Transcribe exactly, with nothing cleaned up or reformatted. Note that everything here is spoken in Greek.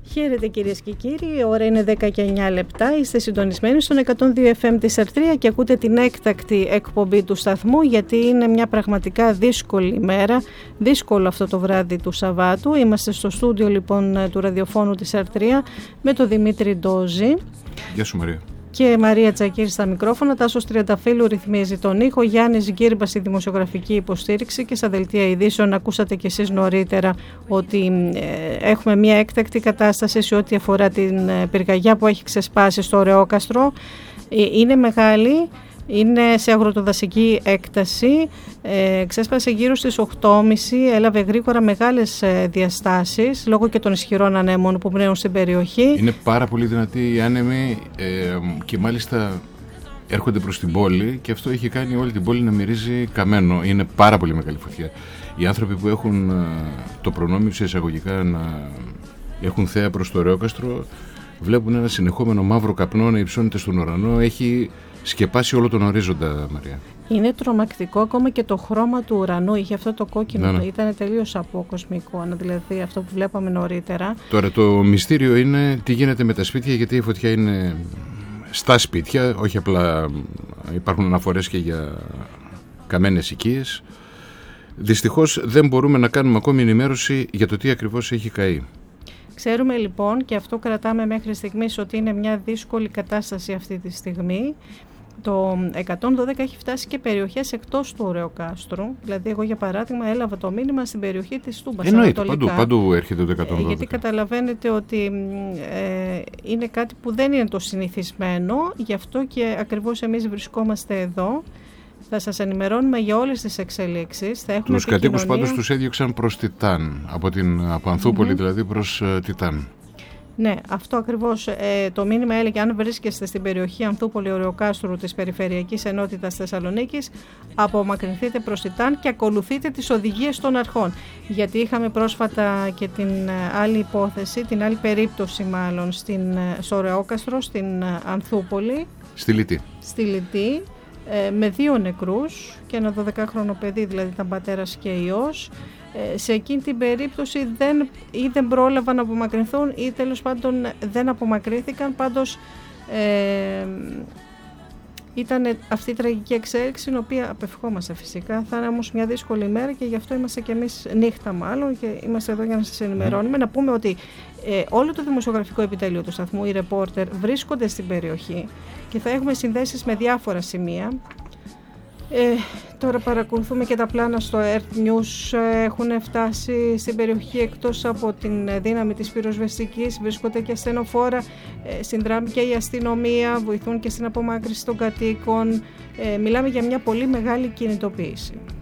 Χαίρετε κυρίες και κύριοι, η ώρα είναι δέκα και εννιά λεπτά, είστε συντονισμένοι στον εκατόν δύο εφ εμ της Ερτρία και ακούτε την έκτακτη εκπομπή του σταθμού, γιατί είναι μια πραγματικά δύσκολη ημέρα, δύσκολο αυτό το βράδυ του Σαββάτου. Είμαστε στο στούντιο λοιπόν του ραδιοφώνου της Ερτρία με τον Δημήτρη Ντόζη. Γεια σου Μαρία. Και Μαρία Τσακίρη στα μικρόφωνα, Τάσος Τριανταφύλου ρυθμίζει τον ήχο, Γιάννης Γκύρμπας στη δημοσιογραφική υποστήριξη και στα δελτία ειδήσεων ακούσατε κι εσείς νωρίτερα ότι ε, έχουμε μια έκτακτη κατάσταση σε ό,τι αφορά την ε, πυρκαγιά που έχει ξεσπάσει στο Ωρεόκαστρο. Ε, είναι μεγάλη, είναι σε αγροτοδασική έκταση, ε, ξέσπασε γύρω στις οκτώ και μισή, έλαβε γρήγορα μεγάλες ε, διαστάσεις λόγω και των ισχυρών ανέμων που πνέουν στην περιοχή. Είναι πάρα πολύ δυνατοί οι άνεμοι ε, και μάλιστα έρχονται προς την πόλη και αυτό έχει κάνει όλη την πόλη να μυρίζει καμένο. Είναι πάρα πολύ μεγάλη φωτιά. Οι άνθρωποι που έχουν ε, το προνόμιο σε εισαγωγικά να έχουν θέα προς το Ωρεόκαστρο βλέπουν ένα συνεχόμενο μαύρο καπνό να υψώνεται στον ουρανό. Έχει σκεπάσει όλο τον ορίζοντα, Μαρία. Είναι τρομακτικό, ακόμα και το χρώμα του ουρανού είχε αυτό το κόκκινο, ναι, ναι. Ήταν τελείως αποκοσμικό, δηλαδή αυτό που βλέπαμε νωρίτερα. Τώρα το μυστήριο είναι τι γίνεται με τα σπίτια, γιατί η φωτιά είναι στα σπίτια, όχι απλά υπάρχουν αναφορές και για καμένες οικίες. Δυστυχώς δεν μπορούμε να κάνουμε ακόμη ενημέρωση για το τι ακριβώς έχει καεί. Ξέρουμε λοιπόν, και αυτό κρατάμε μέχρι στιγμής, ότι είναι μια δύσκολη κατάσταση αυτή τη στιγμή. Το εκατόν δώδεκα έχει φτάσει και περιοχές εκτός του Ωρεοκάστρου. Δηλαδή, εγώ για παράδειγμα έλαβα το μήνυμα στην περιοχή της Τούμπας. Εννοείται, παντού, παντού έρχεται το εκατόν δώδεκα. Γιατί καταλαβαίνετε ότι ε, είναι κάτι που δεν είναι το συνηθισμένο, γι' αυτό και ακριβώς εμείς βρισκόμαστε εδώ. Θα σας ενημερώνουμε για όλες τις εξελίξεις. Θα έχουμε τους κατοίκους επικοινωνία. πάντως τους έδιωξαν προς Τιτάν, από, την, από Ανθούπολη mm-hmm. δηλαδή προς uh, Τιτάν. Ναι, αυτό ακριβώς ε, το μήνυμα έλεγε: αν βρίσκεστε στην περιοχή Ανθούπολη Ωρεοκάστρου της Περιφερειακής Ενότητας Θεσσαλονίκης, απομακρυνθείτε προς Τιτάν και ακολουθείτε τις οδηγίες των αρχών. Γιατί είχαμε πρόσφατα και την άλλη υπόθεση, την άλλη περίπτωση μάλλον, στην, στο Ωρεόκαστρο, στην Ανθούπολη. Στη Λυτή. Στη Λυτή. Με δύο νεκρούς και ένα δωδεκάχρονο παιδί, δηλαδή ήταν πατέρας και ιός. Σε εκείνη την περίπτωση δεν, ή δεν πρόλαβαν να απομακρυνθούν ή τέλος πάντων δεν απομακρύνθηκαν. Πάντως ε, ήταν αυτή η τραγική εξέλιξη, την οποία απευχόμαστε φυσικά. Θα είναι όμως μια δύσκολη ημέρα και γι' αυτό είμαστε και εμείς νύχτα μάλλον και είμαστε εδώ για να σας ενημερώνουμε. Mm. Να πούμε ότι ε, όλο το δημοσιογραφικό επιτέλειο του σταθμού, οι ρεπόρτερ, βρίσκονται στην περιοχή και θα έχουμε συνδέσεις με διάφορα σημεία. Ε, τώρα παρακολουθούμε και τα πλάνα στο Earth News, έχουν φτάσει στην περιοχή εκτός από την δύναμη της πυροσβεστικής, βρίσκονται και ασθενοφόρα, ε, συνδράμει και η αστυνομία, βοηθούν και στην απομάκρυνση των κατοίκων. Ε, μιλάμε για μια πολύ μεγάλη κινητοποίηση.